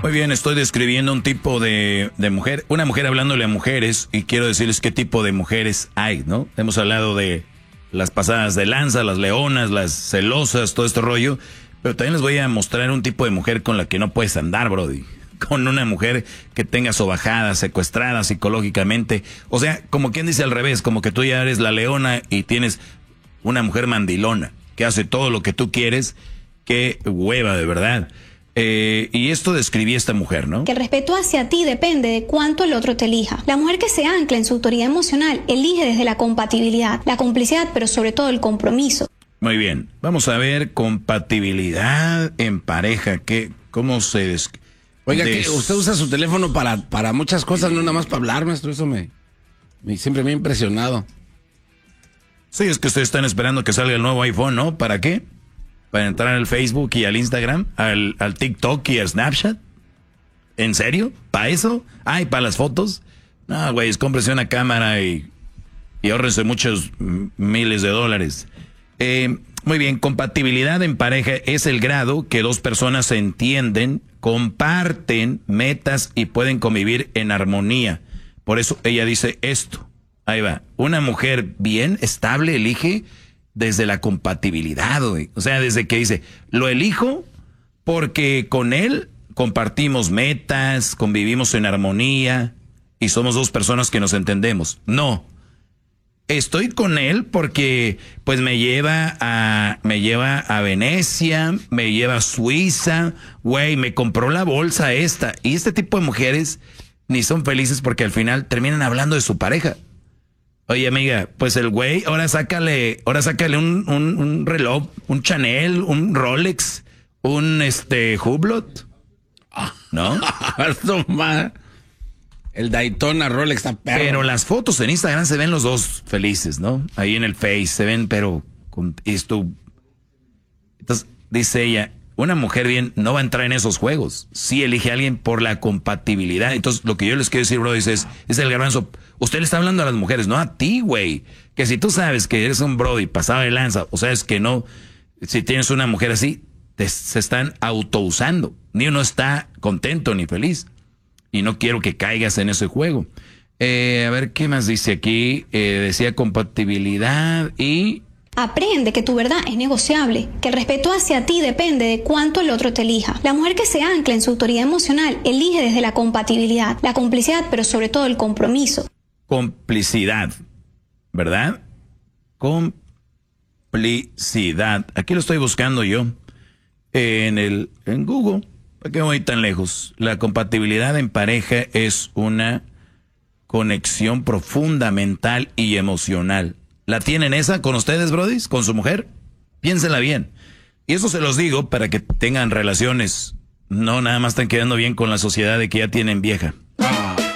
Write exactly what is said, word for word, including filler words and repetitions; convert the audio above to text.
Muy bien, estoy describiendo un tipo de, de mujer, una mujer hablándole a mujeres, y quiero decirles qué tipo de mujeres hay, ¿no? Hemos hablado de las pasadas de lanza, las leonas, las celosas, todo este rollo, pero también les voy a mostrar un tipo de mujer con la que no puedes andar, brody. Con una mujer que tenga sobajada, secuestrada psicológicamente. O sea, como quien dice al revés, como que tú ya eres la leona y tienes una mujer mandilona que hace todo lo que tú quieres. Qué hueva, de verdad. Eh, y esto describí esta mujer, ¿no? Que el respeto hacia ti depende de cuánto el otro te elija. La mujer que se ancla en su autoridad emocional elige desde la compatibilidad, la complicidad, pero sobre todo el compromiso. Muy bien. Vamos a ver compatibilidad en pareja. ¿Qué, ¿Cómo se describe? Oiga, que usted usa su teléfono para, para muchas cosas, no nada más para hablar, maestro. Eso me, me siempre me ha impresionado. Sí, es que ustedes están esperando que salga el nuevo iPhone, ¿no? ¿Para qué? ¿Para entrar al Facebook y al Instagram? ¿Al, al TikTok y al Snapchat? ¿En serio? ¿Para eso? Ay, ¿para las fotos? No, güey, cómprese una cámara y, y ahórrense muchos miles de dólares. Eh, muy bien, compatibilidad en pareja es el grado que dos personas se entienden, comparten metas y pueden convivir en armonía. Por eso ella dice esto. Ahí va. Una mujer bien estable elige desde la compatibilidad, güey. O sea, desde que dice, lo elijo porque con él compartimos metas, convivimos en armonía y somos dos personas que nos entendemos. No. Estoy con él porque pues me lleva a me lleva a Venecia, me lleva a Suiza, güey, me compró la bolsa esta. Y este tipo de mujeres ni son felices porque al final terminan hablando de su pareja. Oye, amiga, pues el güey, ahora sácale, ahora sácale un, un, un reloj, un Chanel, un Rolex, un este Hublot. ¿No? El Daytona Rolex está perro. Pero las fotos en Instagram se ven los dos felices, ¿no? Ahí en el Face se ven, pero con esto. Entonces, dice ella, una mujer bien no va a entrar en esos juegos. Sí elige a alguien por la compatibilidad. Entonces, lo que yo les quiero decir, bro, es, es el garbanzo. Usted le está hablando a las mujeres, no a ti, güey. Que si tú sabes que eres un brody pasado de lanza, o sabes que no, si tienes una mujer así, te, se están autousando. Ni uno está contento ni feliz. Y no quiero que caigas en ese juego. Eh, a ver, ¿qué más dice aquí? Eh, decía compatibilidad y... Aprende que tu verdad es negociable, que el respeto hacia ti depende de cuánto el otro te elija. La mujer que se ancla en su autoridad emocional elige desde la compatibilidad, la complicidad, pero sobre todo el compromiso. Complicidad, ¿verdad? Complicidad. Aquí lo estoy buscando yo en el en Google. ¿Para qué voy tan lejos? La compatibilidad en pareja es una conexión profunda mental y emocional. ¿La tienen esa con ustedes, brodis? ¿Con su mujer? Piénsenla bien. Y eso se los digo para que tengan relaciones. No nada más están quedando bien con la sociedad de que ya tienen vieja.